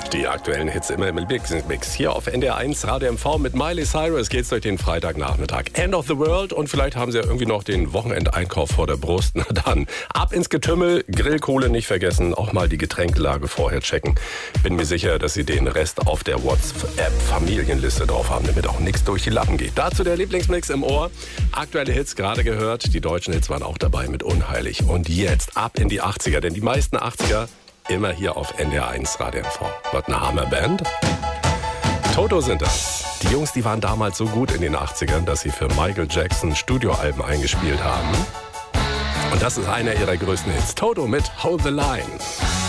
Die aktuellen Hits immer im Mix. Hier auf NDR 1 Radio MV mit Miley Cyrus geht's durch den Freitagnachmittag. End of the World und vielleicht haben Sie ja irgendwie noch den Wochenendeinkauf vor der Brust. Na dann, ab ins Getümmel, Grillkohle nicht vergessen, auch mal die Getränkelage vorher checken. Bin mir sicher, dass Sie den Rest auf der WhatsApp-Familienliste drauf haben, damit auch nichts durch die Lappen geht. Dazu der Lieblingsmix im Ohr. Aktuelle Hits gerade gehört, die deutschen Hits waren auch dabei mit Unheilig. Und jetzt ab in die 80er, denn die meisten 80er immer hier auf NDR 1 Radio MV. Was eine Hammerband. Toto sind das. Die Jungs, die waren damals so gut in den 80ern, dass sie für Michael Jackson Studioalben eingespielt haben. Und das ist einer ihrer größten Hits. Toto mit Hold the Line.